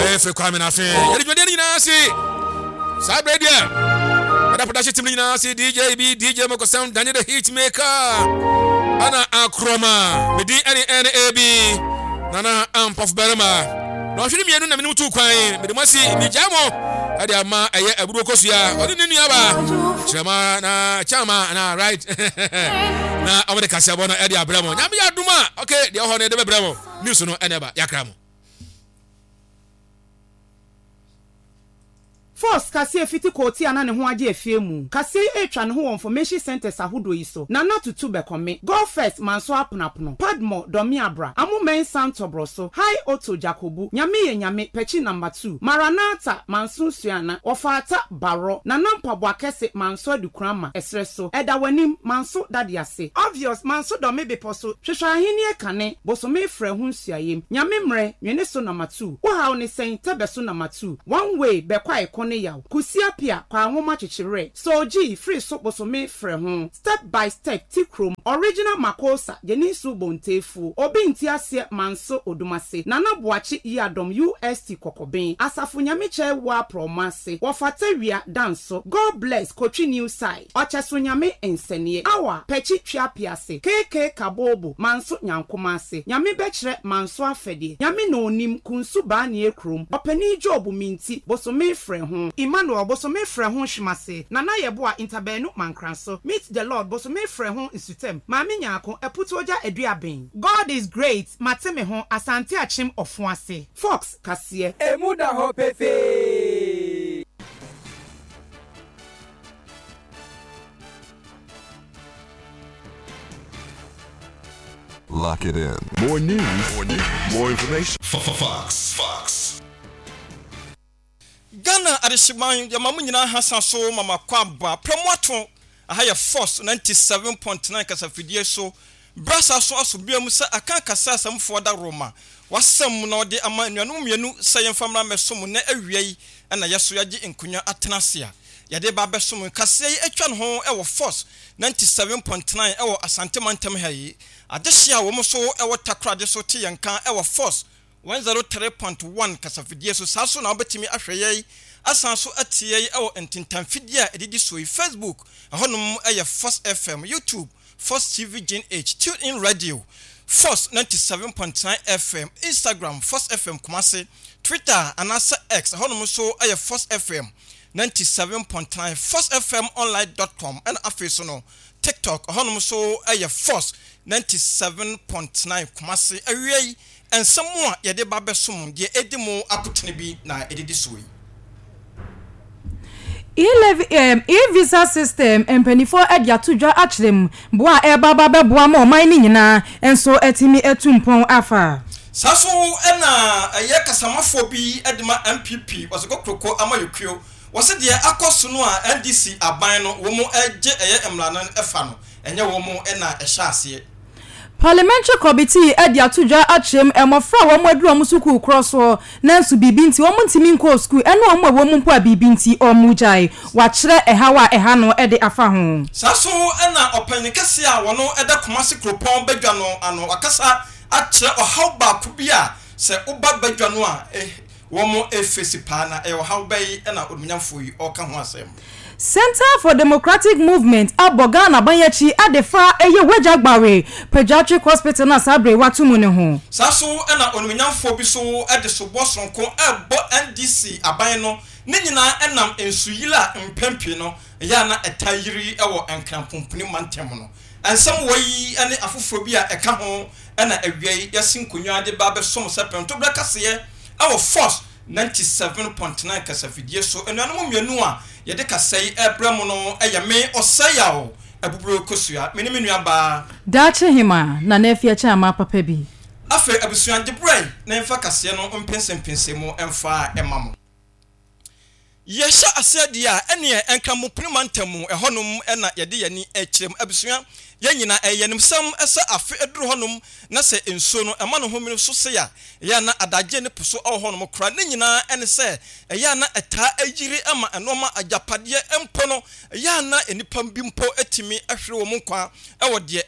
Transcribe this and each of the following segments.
Free Kwame Nafe. Yedi na si. Sabredia. Ada production team na si DJ B, DJ Moko Sound, Daniel the Hitmaker. Ana Akroma, Medi NAB. Nana Puff Berma. No hwede mienu na menu tu kwan. Mede masi mi jamo. Ade ama eye aburo kosua. Ode ni nuaba. Chama na chama na right. Na awede kasabo na ade abramo. Nyame ya duma. Okay, de ho na de bebramo. News no eneba yakramo. Force kasi fiti koti ana ne ho age efiemu. Kasi etwa ne ho information centers ahodo yi so. Na not to be come. Go first manso aponapono. Padmo domi abra. Amu men santo broso. Hi Otto Jacobu. Nyame ye nyame pechi number 2. Maranatha manso suana. Ofata baro. Na nampa boakese manso dukrama esreso. Eda wanim manso dadiase. Obvious manso domi beposo. Hwehwa ahini e kane. Bosome frɛ ho nsuayem. Nyame mre nwene so number 2. Wo ha oni sen tebeso number 2. One way bekwa ekone yaw kusia pia kwa nwoma chichire soji free so bosome frɛ ho step by step tikrom original makosa yenisu bontefu obi ntiase manso odumase nana boachi yadom UST kokoben asafo nyame wa promase wofatawia danso God bless Kochi new side ocheso nyame ensenie awa pechi twapiase KK kabobo manso nyankomase nyame bekire manso afede nyame no onim kunsu ba ne ekrom opani job minti bosome frɛ ho Emmanuel bosome frɛ ho hwimase nana yeboa interbenu mankranso meet the Lord bosome frɛ ho isutem maami nyaako eputu oja eduaben God is great mateme ho asante achim ofuase Fox kasie emuda ho pefe. Lock it in. More news, more information. Fox. Ghana adeshiman yamamu nyina hasan so mama kwaba promoto ahaya force 97.9 kasafidie so brasa so asobia mu se akan kasa asamfo da Roma wasam na ode ama nnuanum mienu sayen famra mesom na awiei na yeso yage enkunya atenasia yade ba besom kase yi atwa no ho e wo force 97.9 e wo asante mantem hayi adehia wo mo so e wo takrade so te yankan e wo force 103.1 kasafidie so saso na obetimi ahweye asan so atiye ewo entintamfidie edidi so Facebook ahonum eye Force FM YouTube Force TV GNH Tune in Radio Force 97.9 FM Instagram Force FM Kumase Twitter anasa X ahonum so eye Force FM 97.9 forcefmonline.com and afiso no TikTok ahonum so eye Force 97.9 Kumase awie and someone yede babe sum de edimo akutene bi na edidi suwi e-visa system empenifo edia tudwa achrem boa e baba be boa ma oman ni nyina enso etimi etumpon afa saso ena eye kasamafo bi edima MPP wasego kroko amayokio wase de akoso no a NDC aban no wo mu eje eye emlanan efa no enye wo mu ena ehya ase Parliamentary committee edi atudwa achem emofra wo moduro musuku kroso nansu bibinti wo muntimi nko school eno wo wo mpo abibinti omujai wa kire ehawa ehano edi afa ho saso ena openikase a wono eda komase kropon badwa no ano wakasa akire ohawba kubia se uba badwa no a wo mo efesi pa na ohawba yi ena odmunyamfo yi oka ho asem Center for Democratic Movement Abogana Banyachi adefa eye wejagbare Pediatric Hospital na sabre watumu ne ho saso ena onumunyamfo bi so edeso bosonko ebo NDC aban no ne nyina enam ensuyila mpempe no ya na etayiri ewo enkrampopuni mantem no ensam wayi ene afoforo bi a eka ho ena awiei yasinkonwa de ba be som sepem to bra kase ewo force 97.9 kasafidie so enuanum mienu a yede kasei ebrem no eyame osayao abubro kosua menimenu aba dache hima na nefia cha ma papa bi afa abusuan de brai na mfa kase no mpensempensemu emfa emamo yesha asedi a ene enkamopunu mantamu ehonum ena yede yani ekirem abusuan yanyina eyenemsam esa afi eduru honum na se enso no ema no homini so se ya na adaje ne puso honum kra ne nyina ene se ya na eta agiri ama enoma ajapade empo no ya na enipam bi mpo etimi ahwere wo nkwa ewo de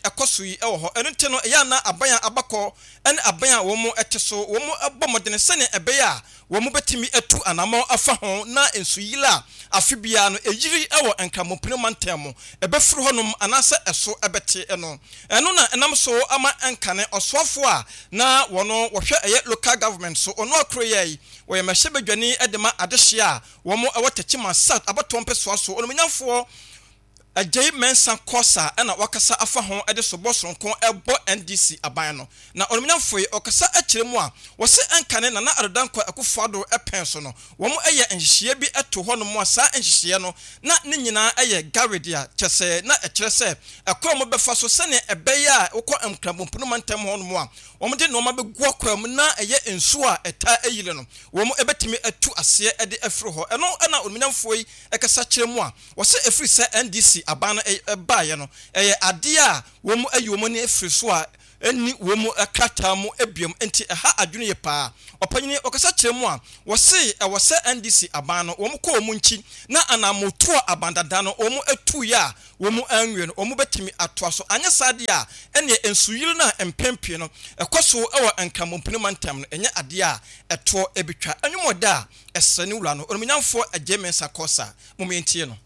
ekoso yi ewo ho eno nte no ya na aban abakọ ene aban a wo mo eteso wo mo abomodene sene ebe ya wo mo betimi atu anamo afa ho na ensuyila afibia no ejiri ewo enkamopene mantemo ebefuru honom anase eso ebete eno na enam so ama enkane osofo a na wono wohwe eye local government so ono akroyei wo ye mehye bedwane edema adehye a wo mo ewotechima south abatom peso so ono menyamfo Ajay mensa kosa ena wakasa afa ho ede so bosronko ebo NDC aban no na onumnyamfoye okasa akire mu a wo se enkane na arodanko akufado epen so no wo mo eye enhihie bi eto ho no mo sa enhihie no na ne nyina eye garedia kyese na ekire se ekwa mo befa so sene ebeya wokọ emkrabompuno mantem ho no mo a wo mo de no ma begwo akwa mu na eye ensu a eta eyile no wo mo ebetimi atu ase ede afro ho eno na onumnyamfoye ekasa kire mu a wo se efri se NDC abana baye no ade a wo mu ayi wo mu ne efiri so a eni wo mu akata mu ebiom enti ha adwene ye pa opanyini okasa kire mu a wo se NDC abana wo mu ko mu nchi na anamoto abandada no wo mu atu ya wo mu anwe no wo mu betimi atoa so anya sade a ene ensuyiri na empempie no ekoso ewo enkamompene mantem no enye ade a eto ebitwa anwumoda esane wura no onunyamfo agemensa kosa momentie no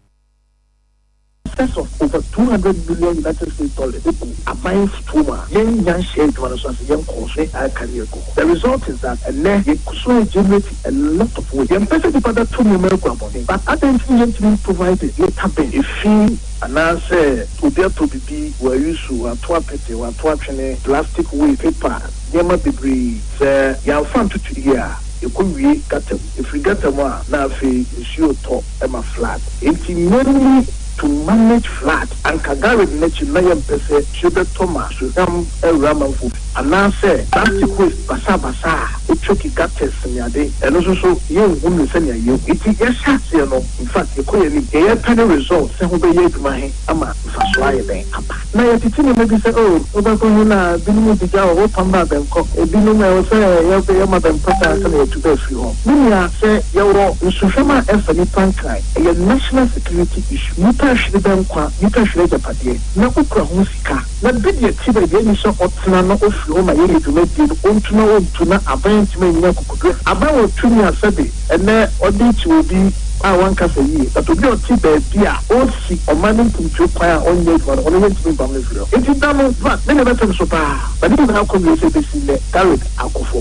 of over 200 million United States dollars are buying stoma. Young shade one as young career go. The result is that a net generate a lot of weight. Young person departed 2 numerical money, but other information provided later been a fee and answer to be to be were used to a plastic weight paper. Yama debris, young fan to here. You could be got them. If we get them, now if you top Emma flat. It's mainly to manage flat and Kagari nature Nayan Pese, Sugar Thomas, Ram Ramanfu, and now say, plastic waste, Basa, it took it got test in your day, and also young women send you. It is a shot, you know. In fact, you couldn't get a penny result, send away to my Ama, Fasway Bank. Now, if it's maybe say, oh, Obakuna, Binu Bija, open up and cook, a Binu, say, you'll be a mother and papa to go through. Minia say, you're Sushama Anthony Pankai, a national security issue. Should them qua, you can shred the party. No Musika. Not bid your tea by the initial Otsana of Roma to make it to know to not abandon to make Naku. About 2 years Saturday, and then audit will be one case a year. But to be on tea by Pia, all see or manning to fire on your one on the to Bamleville. It is done, but then a better so far. But even how come you say this in the carrot alcohol?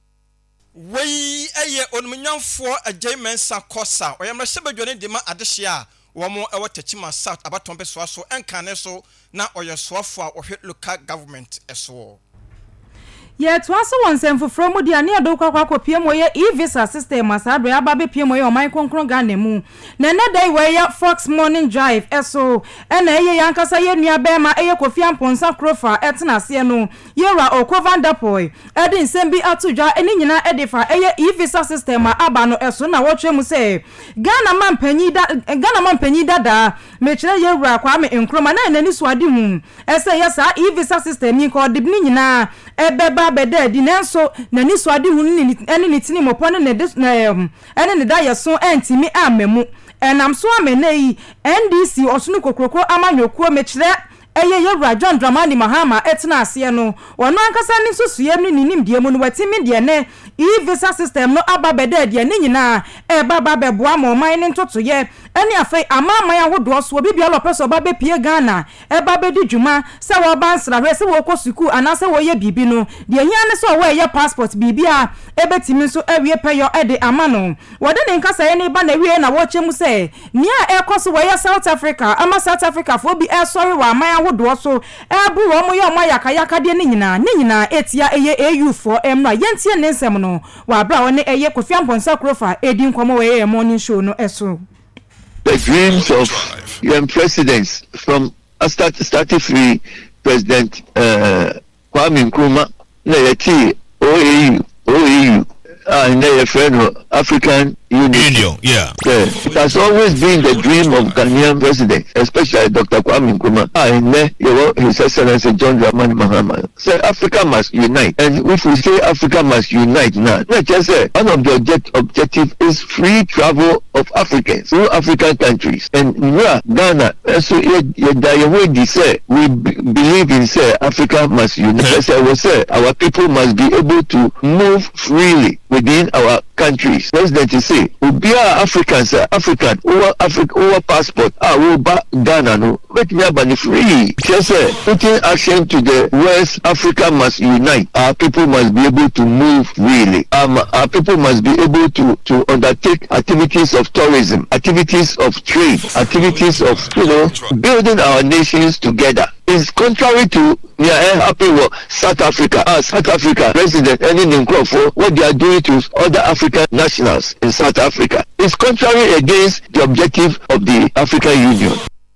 Way a onmunyamfo agymensa kosa oyamra shebadwane dema adehia womo ewotachima south abatombe so enkane so na oyesofo a ohwe local government eso Yet once one send for from the near Doka PM e-visa system as Abre Ababe PM or my concron ganemu. Nana day way Fox Morning Drive SO and a yankasa near Bema a Kofian Ponsa Crofa etna sieno Yera or Kovan Dapoy Edin Sembi Atuja and Nina Edifa a e-visa system abano eso na watch him say Ghana man penny dada Mechna Yera Kwame in Croma and any swadi Esa yasa e-visa system you called the Nina Ebeba bede di nenso nani so ade hu ni ene ni tini mopone ne ene ne da yeso entimi amemu enam so amenei NDC osunu kokroko amanyokuo mechire eye yewura John Dramani Mahama etna ase no wono ankasa ni sosuye no ninim die mu no watimi de ne e-visa system no ababede de ne nyina baba beboa mo man ne ntotoye ene afei amama ya hodo so bibia lopeso babe pie Ghana babe di djuma se wo bansra hwe se wo kosuku anase wo ye bibi no de hia ne so wo ye passport bibia ebetimi so awie peyo ede amano wode ne nkasa ye ne ba na wie na wo chemu se nia ekoso wo ye South Africa ama South Africa fo bi sorry wa amaya hodo so ebu wo mo ye mo yakayaka de ne nyina etia eye AU for emra yentie ne nsem no wa bra wo ne eye Kofi Amponsa Krofa edi nkomo we ye morning show no eso. The dreams of young presidents from starting free President Kwame Nkrumah, Nayati, OAU, and their friend African Union. Yeah. It has always been the dream of Ghanaian president, especially Dr. Kwame Nkrumah. His Excellency John Dramani Mahama said Africa must unite. And if we say Africa must unite now, not just say one of the objective is free travel of Africans through African countries. And Ghana, so we believe in say Africa must unite. As I was say, our people must be able to move freely within our countries. President is say, we are Africans, African, our passport, Ghana, no, make me a free. Just putting action to the West Africa must unite. Our people must be able to move freely. Our people must be able to undertake activities of tourism, activities of trade, activities of building our nations together. It's contrary to happy with South Africa. South Africa President Ellen Nkrumah, what they are doing to other African nationals in South Africa is contrary against the objective of the African Union.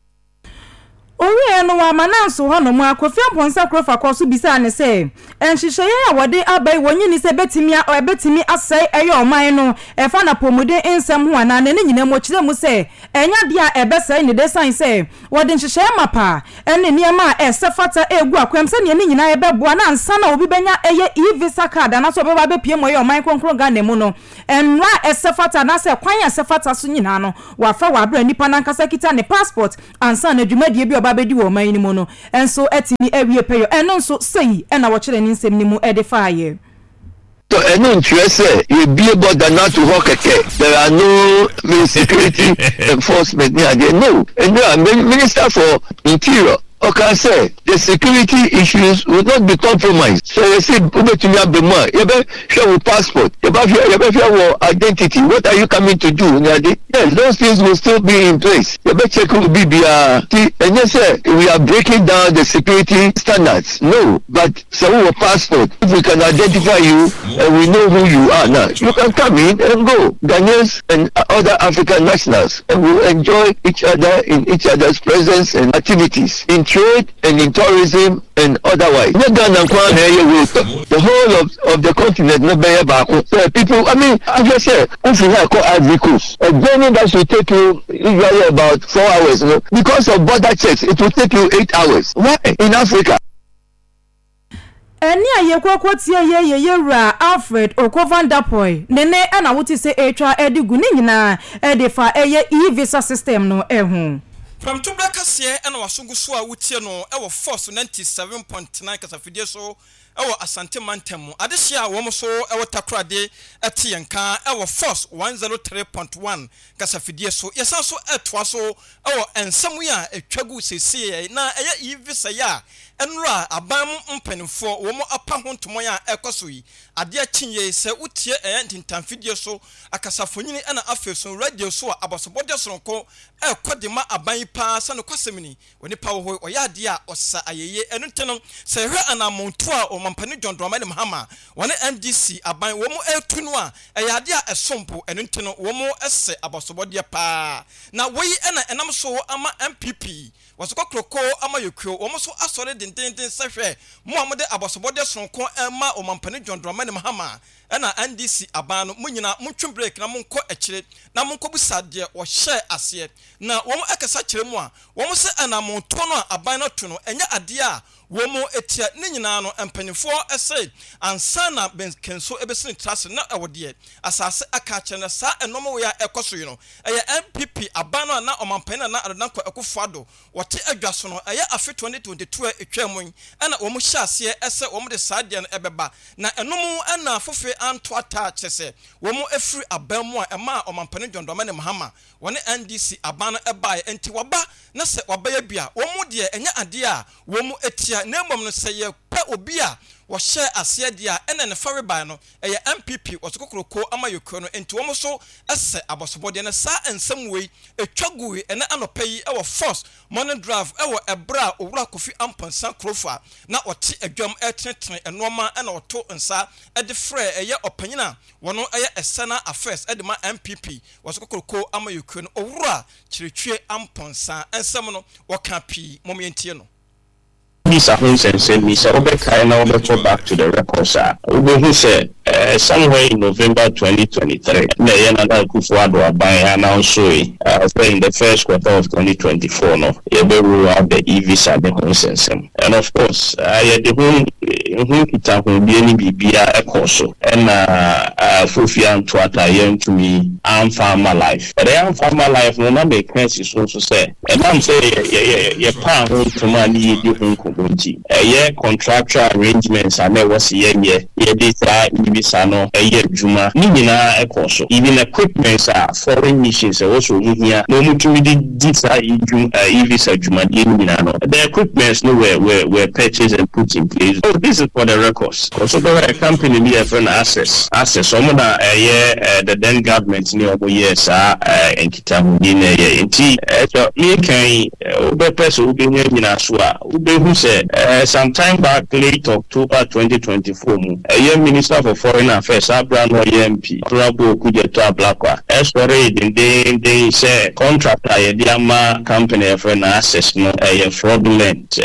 Ori no wa mananso ho no mu akofi amponsa krofa kwaso bisa ne se enhihye ya wode abai wonyi ni se betimi asai eye oman no efa na pomode ensem ho ana ne nyina mo kire mu se enya dia ebesai ne design se wode nhihye mapa ene niema esefata egu akwam se ne nyina ebeboa na ansa na obi benya eye e-visa card na so beba bepie mo ye oman konkro Ghana mu no enra esefata na se kwan esefata so nyina no wafa wabra nipa na nkasa kita ne passport ansa na dwumadie bi bedi wo man ni mu no enso etini awie peyo eno nso sei na wo kire ni nsem ni mu edifaaye so eno interest you be about that not to hokeke there are no security enforcement there no and minister for interior okay say the security issues will not be compromised. So you say ubetumi abema yebe show passport yebe show identity. What are you coming to do? Yes, those things will still be in place. Yebe check BBR and you say we are breaking down the security standards. No, but so passport, if we can identify you and we know who you are now, you can come in and go. Ghanaians and other African nationals and will enjoy each other in each other's presence and activities in trade and in tourism and otherwise. The whole of the continent no bear back. So people, I mean, I just say, if you have called Ivory Coast, a journey that should take you usually about 4 hours, you know, because of border checks, it will take you 8 hours. Why in Africa? Eni ayekwokwoti ye Alfred Okovandapoy nene ana wuti se etwa edigu ni nyina edifa eye e-visa system no ehu. From Tubraka se ana wasungu so a wutie no e wo force 97.9 kasafidie so e wo Asante Mantemu adehia wo so e wo takrade etiyenka e wo force 103.1 kasafidie so yesa so etwa so e wo ensemu ya etwagu sese na eye e-visa ya enra abam mpanifo wo mo apa ho ntomo ya ekoso yi ade akinye se utie ntintamfidie so akasafonyini ana afeso radio so abosobode soronko ekodema aban pa sa no kwasemini woni pa wo oya ade a osa ayeye enuteno se hwe anamonto a o mampani Dwondwamani Mahama woni NDC aban wo mo etunu a eyade a esompo enuteno wo mo ese abosobode pa na woyi ena enam so ama MPP wasokokroko ama yekuo wo mo so asore dindindin sehwe mo amode abosobode soronko ema o mampani Dwondwamani Mahama ena NDC abano munyina muntwe break na monko ekire na monko busade wo hye ase na wo mo akasa kire mu a wo mo se ana monto no aban no to no enya ade a wo mo etia ne nyina no empanifo ese ansana benkenso ebesini trase na ewode asase aka kire na sa enomo we ya ekoso yi no eye MPP abano na omampani na adanko ekufado wote adwaso no eye afi 2022 etwamu ena wo mo hye ase ese wo mo de sade no ebeba na enomo ena fofe anto attach se wo mo efiri abamu a ema omampani Dwondwamani Mahama woni NDC abano ebae enti waba na se wabaya bia wo mo de enya ade a wo mo etia na emom no se ye pe obi a wo hye ase ade a ena ne fariban no eye MPP wosokokroko ama yekuo no enti wo mo so ese abosobode na sa ensem wei etwagu ena anopai e wo force morning drive e wo ebra owura Kofi Amponsa Krofa na ote adwam etenetene enoma ena oto nsa ede frɛ eye opanyina wono eye external affairs ede ma MPP wosokokroko ama yekuo no owura Chiretwe Amponsa ensem no woka pi momientie no Misa Hunsen said, Misa Obekai na Obeko back to the record, sir. Who said, somewhere in November 2023. Nana Kufuado Abaya announced in the first quarter of 2024. No, ebe rule out the e-visa the consensum, and of course, the home kita home bieni bibia ekoso, and Fufia and Twata young to me, I'm farmer life. But I am farmer life. No number of is also say, and I'm saying, your pound home to money you home community. A year contractual arrangements I never see a year this e-visa no a year Juma, Nina ekoso, even equipments are foreign missions also here. No much this e-visa Juma, the equipments were purchased and put in place. So this is for the records. Also, a company near for access. Some of the then government near years are in Kitabu in me can person who been in Asua who said sometime back late October 2024 a year Minister for Foreign Affairs Abraham MP Rabo Kujeto Blakwa they say contractor Yama company for an access no a fraudulent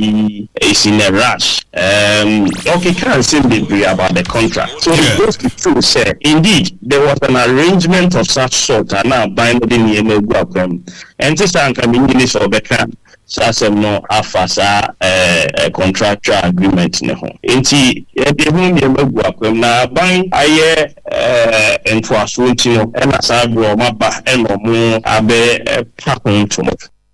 is in a rush okay can't say about the contract so it goes to true say indeed there was an arrangement of such sort and now binding in the and this can be English or better Sasem no afasa contractual agreement ne ho enti e hu me maguakwam na ban aye entwaso ntino e na sa bro maba e no mu abe pakon tomo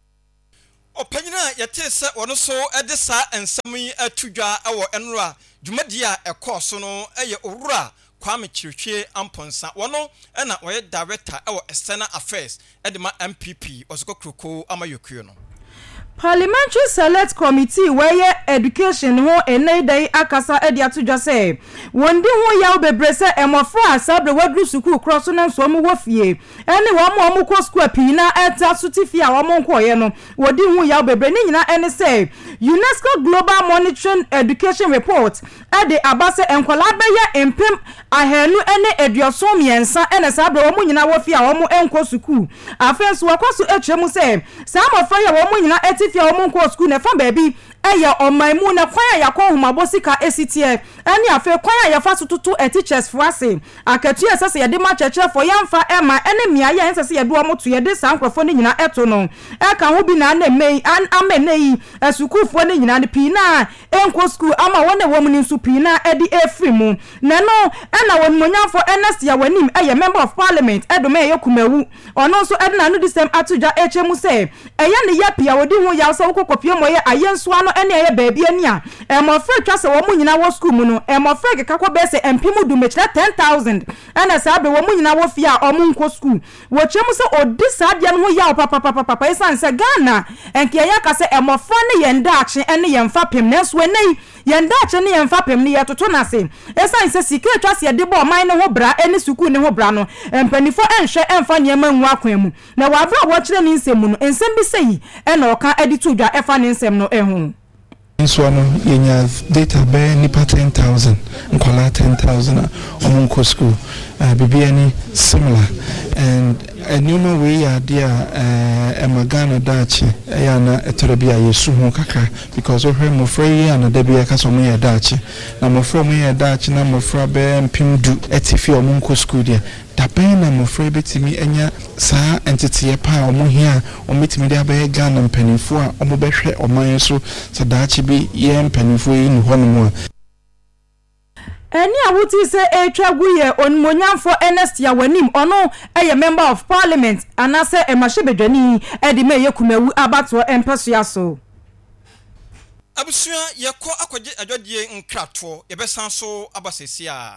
opanyina yete se wono so e de sa ensam yi atudwa e wo enra dwumadia e koso no eye owura Kwame Chirchie Amponsa wono e na oye director e wo external affairs e de ma MPP osoko kroko amayokuo no Parliamentary Select Committee where education ho enedai akasa ediatudwa say wondi ho yaw bebrese emofra sabre wadru school cross na so mo wofie ene wo mo ko school pina eta sutifie a wo mo nkoye no wodi ho yaw bebre ni nyina ene say UNESCO Global Monitoring Education Report ade abase enkola beye empem ahenu ene eduosom yensa ene sabre wo mo nyina wofie a wo mo enko school afenso wakoso etwemu say sa amofra ya wo mo nyina if you are school na fa baby eya omaimu na kwan ya kwa humabosika esitie ani afa kwan ya fa tutu teachers fuase akatu esese ye de ma cheche for yamfa ema ene mia ye esese ye do omoto ye de sankrofo ne nyina eto no eka ho bi na na mei an amenei asukufo ne nyina ne pina enko school ama wona wom ni su pina edi efrimu na no ena wonmonyafo ns ya wanim eye member of parliament edome ye kumawu ono so edna no disem atudwa echemu se eye ne ya pia wodi ho ya so kokopie moye ayenso ano ene eye baabi ani a emofre twase wo mu nyina wo school mu no emofre kekakọ bese empimu du mechira 10,000 ene sabe wo mu nyina wo fia omu nko school wo chemu se odi sadia no ho ya papa isanse Ghana enke ya ka se emofre ne yenda ache ene yemfa pem na so nei yenda ache ne yemfa pem ne yetoto na se isanse sike twase de bo man ne ho bra ene school ne ho bra no empanifo enhwe emfa ne ma nwa akwan mu na wa bra wo kire ne nsem no ensem bi sei ene oka editudwa efa ne nsem no ehu So no yenya data be nipa 10,000 nkola 10,000 omunko school bibiani similar and enuma we ya dia emagana dachi ya na etorobia yesu ho kaka because ohwe mofra yi ana da bia ka so mo ya dachi na mofra mo ya dachi na mofra be mpimdu etifi omunko school dia da pen na mofra betimi enya saa entity pa omuhia ometimi dia be Ghana mpanifo a omobehwe oman so sadachi bi ye mpanifo yi ni hono Eni awuti se etwaguye onmonyamfo Ernest ya wanim ono eye member of parliament anase emashebedwani edime yekumawu abato empeso yaso Abusua yekọ akwaje adwodie nkrato yebesan so abasesia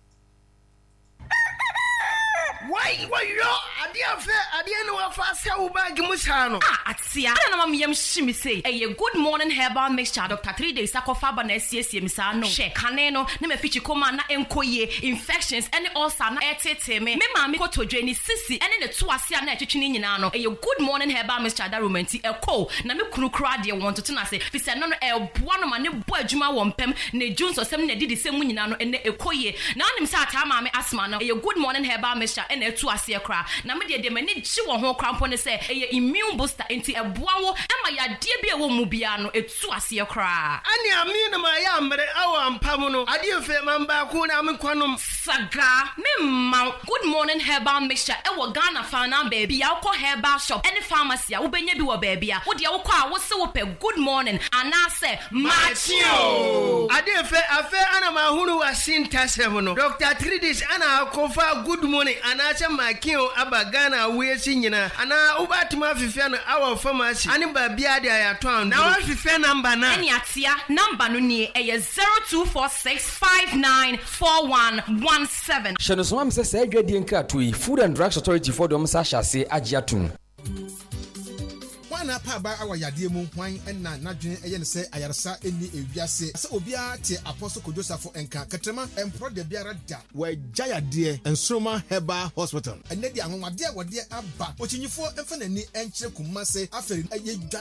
Why yo ade no wa fa se wo bag mu sha no atia na mama yam shimi say good morning herbal mixture Dr. 3 days akofa ba na asiesie mi sa no she kane no na mafichi koma na enkoye infections any ulcer na etete me mama ko todwani sisi ene ne to ase na etwetwe nyina no good morning herbal mixture da romanti eko na me kunu kra de won to na say fise no no boa no ma ne bo adwuma wo mpem na junso sem na didi sem nyina no ene ekoye na onim sa ata mama asma no good morning herbal mixture na etu ase kra na me de mani gye wo ho krampo ne se eye immune booster enti eboa wo ema yade bia wo mu bia no etu ase kra ani ami na ma ya mre awo ampam no ade fe mamba ko na me kwanom saga memma good morning herbal mixture e wo Ghana fa na baby ya ko herbal shop any pharmacy a wo benya bi wo baby a wo de wo kwa wo se wo pe good morning ana se machio ade fe afe ana ma hunu wa sintasem no Dr. Tridis ana kofa good morning ana se makio aba Ghana we si nyina ana ubatuma fifia no our pharmacy ani ba bia de ayato na wa fifia number na eni atia number no ni e 0246594117 Shano so am say adwadie nka to Food and Drugs Authority for dem sa hyase agiatum na pa ba awa yade mu hwan na nadwen eye ne se ayarsa eni ewiase se obia te Apostle Kodosafo enka katrema empro de biara da wa jayade Ensroma Herbal Hospital ene di anwade wode aba ochinyifo emfa nani enkyere kumase aferi eye dwa